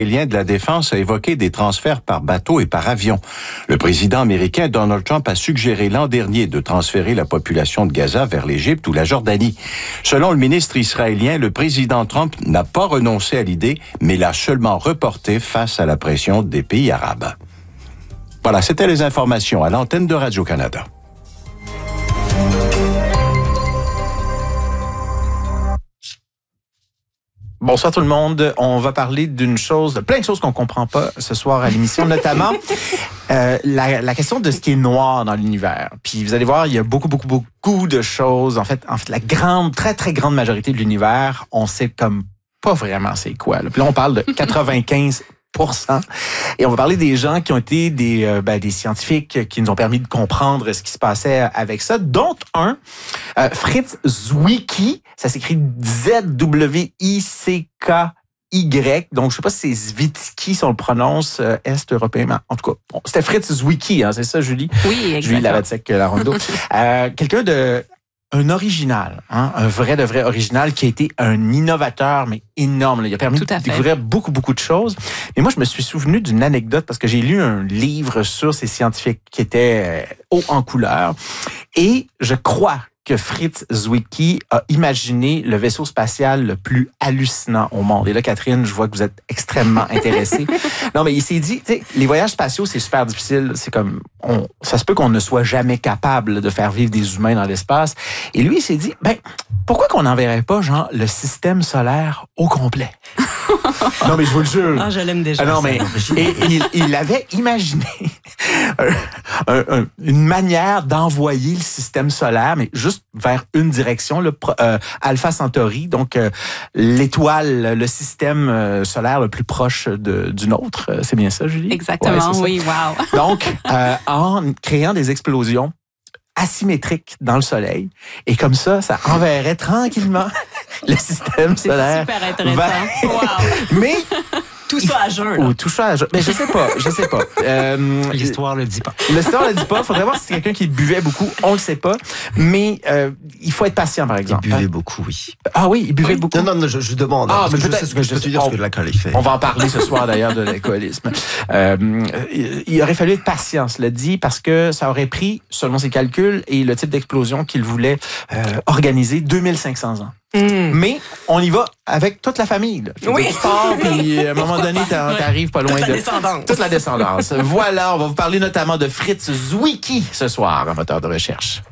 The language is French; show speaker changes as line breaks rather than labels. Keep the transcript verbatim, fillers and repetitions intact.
israélien de la Défense a évoqué des transferts par bateau et par avion. Le président américain Donald Trump a suggéré l'an dernier de transférer la population de Gaza vers l'Égypte ou la Jordanie. Selon le ministre israélien, le président Trump n'a pas renoncé à l'idée, mais l'a seulement reporté face à la pression des pays arabes. Voilà, c'était les informations à l'antenne de Radio-Canada.
Bonsoir tout le monde. On va parler d'une chose, de plein de choses qu'on comprend pas ce soir à l'émission, notamment euh, la, la question de ce qui est noir dans l'univers. Puis vous allez voir, il y a beaucoup, beaucoup, beaucoup de choses. En fait, en fait, la grande, très, très grande majorité de l'univers, on sait comme pas vraiment c'est quoi. Là. Puis là, on parle de quatre-vingt-quinze pour cent. Et on va parler des gens qui ont été des, euh, ben, des scientifiques qui nous ont permis de comprendre ce qui se passait avec ça, dont un, euh, Fritz Zwicky, ça s'écrit Z W I C K Y, donc je sais pas si c'est Zwicky si on le prononce euh, est-européen, mais en tout cas, bon, c'était Fritz Zwicky, hein, c'est ça Julie?
Oui, exactement.
Julie Lavatsek-Larondo. euh, quelqu'un de... Un original, hein, un vrai de vrai original qui a été un innovateur, mais énorme. Là. Il a permis de découvrir beaucoup, beaucoup de choses. Mais moi, je me suis souvenu d'une anecdote parce que j'ai lu un livre sur ces scientifiques qui étaient haut en couleur. Et je crois que Fritz Zwicky a imaginé le vaisseau spatial le plus hallucinant au monde. Et là, Catherine, je vois que vous êtes extrêmement intéressée. Non, mais il s'est dit, tu sais, les voyages spatiaux, c'est super difficile. C'est comme, on, ça se peut qu'on ne soit jamais capable de faire vivre des humains dans l'espace. Et lui, il s'est dit, ben, pourquoi qu'on n'enverrait pas, genre, le système solaire au complet? Non, mais je vous le jure.
Ah, je l'aime déjà.
Ah, non, mais, et, et il, il avait imaginé un, un, un, une manière d'envoyer le système solaire, mais juste vers une direction, le euh, Alpha Centauri, donc euh, l'étoile, le système euh, solaire le plus proche de, du nôtre. C'est bien ça, Julie?
Exactement, ouais, oui, wow.
Donc, euh, en créant des explosions asymétriques dans le Soleil, et comme ça, ça enverrait tranquillement le système solaire.
C'est super intéressant.
Vers...
Wow.
Mais...
Tout ça à jeun, là.
Ou tout ça à jeun. Mais je sais pas, je sais pas.
Euh, L'histoire le dit pas.
L'histoire le dit pas. Faudrait voir si c'est quelqu'un qui buvait beaucoup. On le sait pas. Mais euh, il faut être patient, par exemple.
Il buvait beaucoup, oui.
Ah oui, il buvait oui. beaucoup.
Non, non, non, je, je demande.
Ah,
parce
mais
que je sais ce que je peux te dire,
on,
ce que l'alcool il fait.
On va en parler ce soir, d'ailleurs, de l'alcoolisme. Euh, il aurait fallu être patient, cela dit, parce que ça aurait pris, selon ses calculs et le type d'explosion qu'il voulait euh, organiser, deux mille cinq cents ans. Mm. Mais on y va avec toute la famille. Là.
Oui.
Tu pars, puis à un moment donné, t'arrives pas loin
toute
de...
la descendance.
Toute la descendance. Voilà, on va vous parler notamment de Fritz Zwicky ce soir, un moteur de recherche.